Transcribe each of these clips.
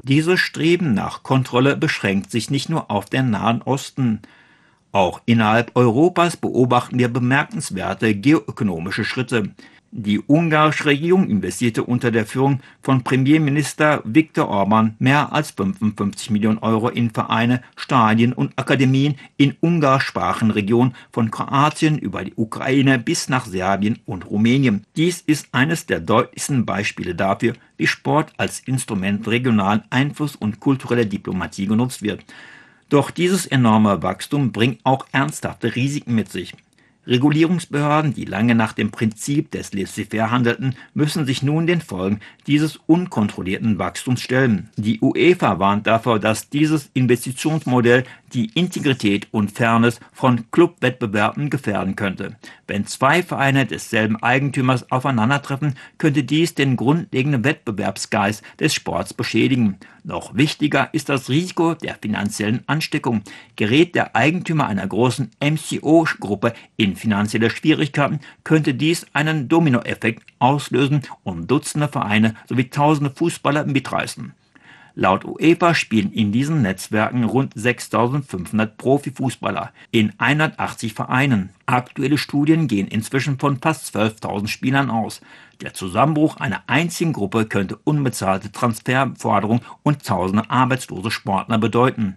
Dieses Streben nach Kontrolle beschränkt sich nicht nur auf den Nahen Osten. Auch innerhalb Europas beobachten wir bemerkenswerte geoökonomische Schritte. Die ungarische Regierung investierte unter der Führung von Premierminister Viktor Orban mehr als 55 Millionen Euro in Vereine, Stadien und Akademien in ungarischsprachigen Regionen von Kroatien über die Ukraine bis nach Serbien und Rumänien. Dies ist eines der deutlichsten Beispiele dafür, wie Sport als Instrument regionalen Einfluss und kulturelle Diplomatie genutzt wird. Doch dieses enorme Wachstum bringt auch ernsthafte Risiken mit sich. Regulierungsbehörden, die lange nach dem Prinzip des Laissez-faire handelten, müssen sich nun den Folgen dieses unkontrollierten Wachstums stellen. Die UEFA warnt davor, dass dieses Investitionsmodell die Integrität und Fairness von Clubwettbewerben gefährden könnte. Wenn zwei Vereine desselben Eigentümers aufeinandertreffen, könnte dies den grundlegenden Wettbewerbsgeist des Sports beschädigen. Noch wichtiger ist das Risiko der finanziellen Ansteckung. Gerät der Eigentümer einer großen MCO-Gruppe in finanzielle Schwierigkeiten, könnte dies einen Dominoeffekt auslösen und Dutzende Vereine sowie tausende Fußballer mitreißen. Laut UEFA spielen in diesen Netzwerken rund 6.500 Profifußballer in 180 Vereinen. Aktuelle Studien gehen inzwischen von fast 12.000 Spielern aus. Der Zusammenbruch einer einzigen Gruppe könnte unbezahlte Transferforderungen und tausende arbeitslose Sportler bedeuten.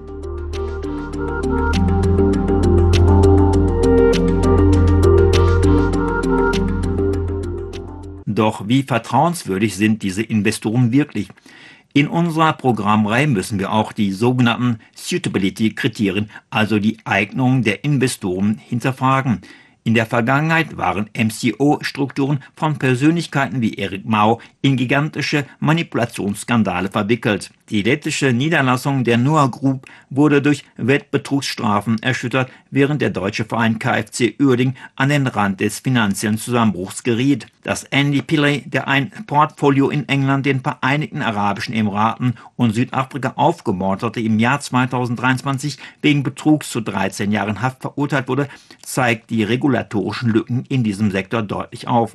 Doch wie vertrauenswürdig sind diese Investoren wirklich? In unserer Programmreihe müssen wir auch die sogenannten Suitability-Kriterien, also die Eignung der Investoren, hinterfragen. In der Vergangenheit waren MCO-Strukturen von Persönlichkeiten wie Erik Mao in gigantische Manipulationsskandale verwickelt. Die lettische Niederlassung der Noah Group wurde durch Wettbetrugsstrafen erschüttert, während der deutsche Verein KFC Uerdingen an den Rand des finanziellen Zusammenbruchs geriet. Dass Andy Pillay, der ein Portfolio in England, den Vereinigten Arabischen Emiraten und Südafrika aufgebaut hatte, im Jahr 2023 wegen Betrugs zu 13 Jahren Haft verurteilt wurde, zeigt die regulatorischen Lücken in diesem Sektor deutlich auf.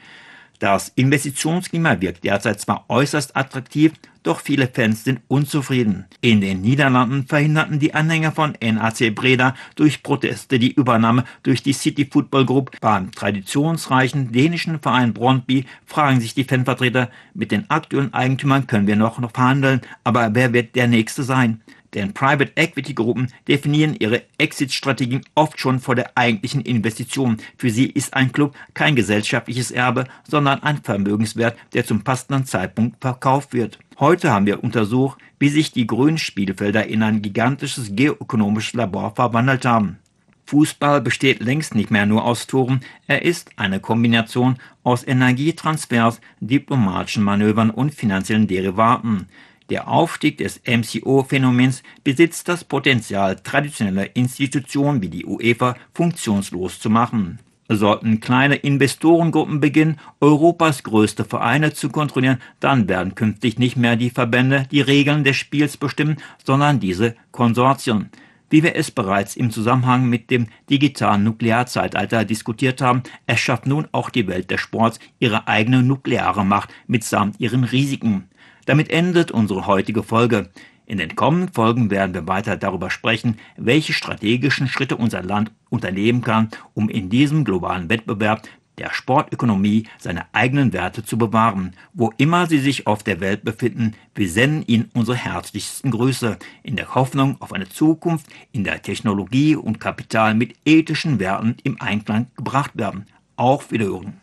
Das Investitionsklima wirkt derzeit zwar äußerst attraktiv, doch viele Fans sind unzufrieden. In den Niederlanden verhinderten die Anhänger von NAC Breda durch Proteste die Übernahme durch die City Football Group. Beim traditionsreichen dänischen Verein Brøndby fragen sich die Fanvertreter, mit den aktuellen Eigentümern können wir noch verhandeln, aber wer wird der Nächste sein? Denn Private Equity Gruppen definieren ihre Exit-Strategien oft schon vor der eigentlichen Investition. Für sie ist ein Club kein gesellschaftliches Erbe, sondern ein Vermögenswert, der zum passenden Zeitpunkt verkauft wird. Heute haben wir untersucht, wie sich die grünen Spielfelder in ein gigantisches geoökonomisches Labor verwandelt haben. Fußball besteht längst nicht mehr nur aus Toren, er ist eine Kombination aus Energietransfers, diplomatischen Manövern und finanziellen Derivaten. Der Aufstieg des MCO-Phänomens besitzt das Potenzial, traditionelle Institutionen wie die UEFA funktionslos zu machen. Sollten kleine Investorengruppen beginnen, Europas größte Vereine zu kontrollieren, dann werden künftig nicht mehr die Verbände die Regeln des Spiels bestimmen, sondern diese Konsortien. Wie wir es bereits im Zusammenhang mit dem digitalen Nuklearzeitalter diskutiert haben, erschafft nun auch die Welt des Sports ihre eigene nukleare Macht mitsamt ihren Risiken. Damit endet unsere heutige Folge. In den kommenden Folgen werden wir weiter darüber sprechen, welche strategischen Schritte unser Land unternehmen kann, um in diesem globalen Wettbewerb der Sportökonomie seine eigenen Werte zu bewahren. Wo immer Sie sich auf der Welt befinden, wir senden Ihnen unsere herzlichsten Grüße, in der Hoffnung auf eine Zukunft, in der Technologie und Kapital mit ethischen Werten im Einklang gebracht werden. Auf Wiederhören.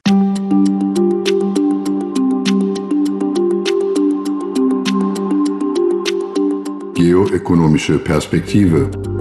Geoökonomische Perspektive.